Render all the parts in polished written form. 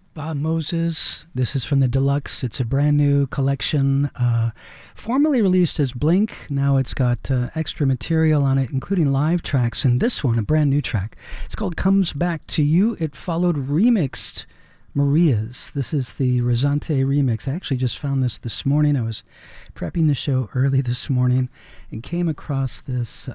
Bob Moses. This is from the Deluxe. It's a brand new collection, formerly released as Blink. Now it's got extra material on it, including live tracks, and this one, a brand new track. It's called Comes Back to You. It followed remixed Maria's. This is the Resante remix. I actually just found this morning. I was prepping the show early this morning and came across this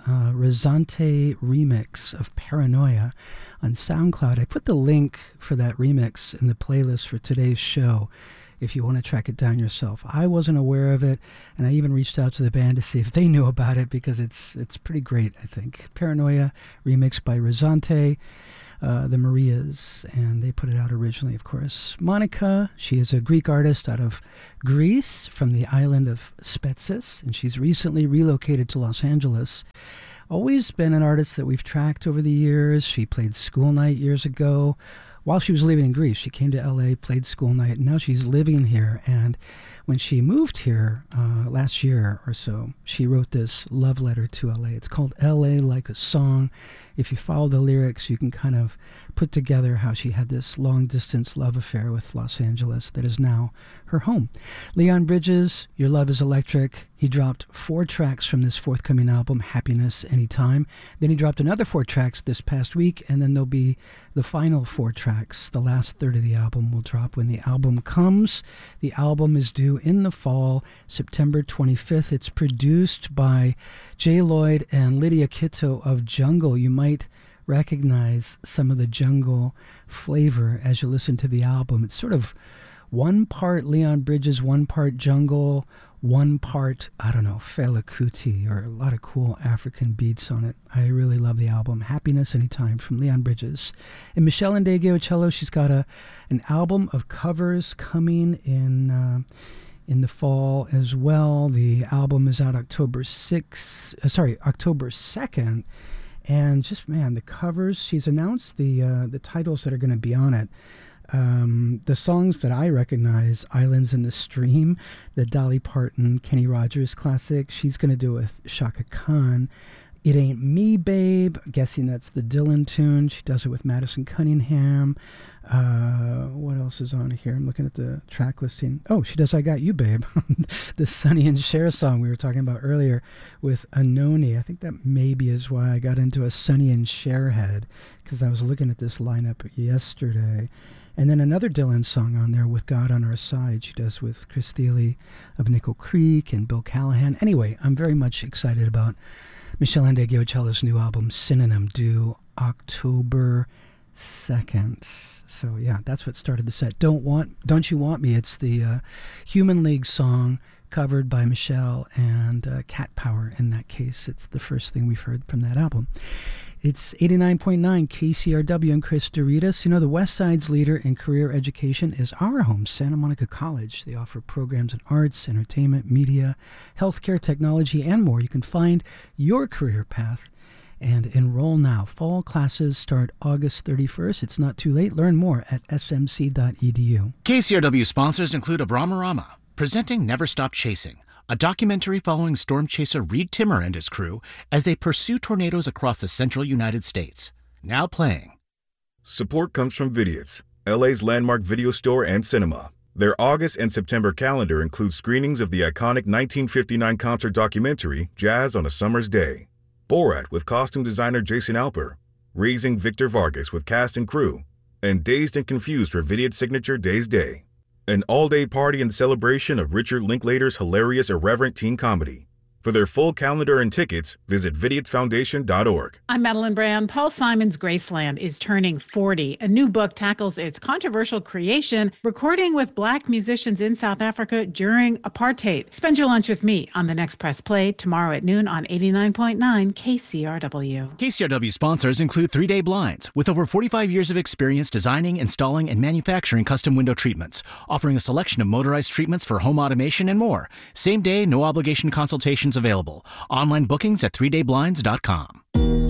Resante remix of Paranoia on SoundCloud. I put the link for that remix in the playlist for today's show if you want to track it down yourself. I wasn't aware of it, and I even reached out to the band to see if they knew about it because it's pretty great, I think. Paranoia, remixed by Resante, the Marias, and they put it out originally, of course. Monica, she is a Greek artist out of Greece from the island of Spetses, and she's recently relocated to Los Angeles. Always been an artist that we've tracked over the years. She played School Night years ago. While she was living in Greece, she came to LA, played School Night, and now she's living here. And when she moved here last year or so, she wrote this love letter to LA. It's called LA Like a Song. If you follow the lyrics, you can kind of put together how she had this long-distance love affair with Los Angeles that is now her home. Leon Bridges, Your Love is Electric. He dropped 4 tracks from this forthcoming album, Happiness Anytime. Then he dropped another 4 tracks this past week, and then there'll be the final 4 tracks. The last third of the album will drop when the album comes. The album is due in the fall, September 25th. It's produced by Jay Lloyd and Lydia Kitto of Jungle. You might recognize some of the Jungle flavor as you listen to the album. It's sort of one part Leon Bridges, one part Jungle, one part, I don't know, Fela Kuti, or a lot of cool African beats on it. I really love the album. Happiness Anytime from Leon Bridges. And Michelle Ndegeocello, she's got an album of covers coming in the fall as well. The album is out October 2nd. And just, man, the covers, she's announced the titles that are going to be on it. The songs that I recognize, Islands in the Stream, the Dolly Parton, Kenny Rogers classic. She's going to do it with Chaka Khan. It Ain't Me, Babe. Guessing that's the Dylan tune. She does it with Madison Cunningham. What else is on here? I'm looking at the track listing. Oh, she does I Got You, Babe. The Sonny and Cher song we were talking about earlier with Anoni. I think that maybe is why I got into a Sonny and Cher head, because I was looking at this lineup yesterday. And then another Dylan song on there, With God on Our Side. She does with Chris Thiele of Nickel Creek and Bill Callahan. Anyway, I'm very much excited about Michelle Ndegeocello's new album, Synonym, due October 2nd. So yeah, that's what started the set. Don't You Want Me? It's the Human League song covered by Michelle and Cat Power. In that case, it's the first thing we've heard from that album. It's 89.9 KCRW and Chris Doritas. You know, the West Side's leader in career education is our home, Santa Monica College. They offer programs in arts, entertainment, media, healthcare, technology, and more. You can find your career path and enroll now. Fall classes start August 31st. It's not too late. Learn more at smc.edu. KCRW sponsors include Abramarama, presenting Never Stop Chasing, a documentary following storm chaser Reed Timmer and his crew as they pursue tornadoes across the central United States. Now playing. Support comes from Vidiot's, LA's landmark video store and cinema. Their August and September calendar includes screenings of the iconic 1959 concert documentary, Jazz on a Summer's Day, Borat with costume designer Jason Alper, Raising Victor Vargas with cast and crew, and Dazed and Confused for Vidiot's signature Days Day. An all-day party and celebration of Richard Linklater's hilarious irreverent teen comedy. For their full calendar and tickets, visit Vidiot'sFoundation.org. I'm Madeline Brand. Paul Simon's Graceland is turning 40. A new book tackles its controversial creation, recording with Black musicians in South Africa during apartheid. Spend your lunch with me on the next Press Play tomorrow at noon on 89.9 KCRW. KCRW sponsors include 3 Day Blinds, with over 45 years of experience designing, installing, and manufacturing custom window treatments, offering a selection of motorized treatments for home automation and more. Same day, no obligation consultations available. Online bookings at 3dayblinds.com.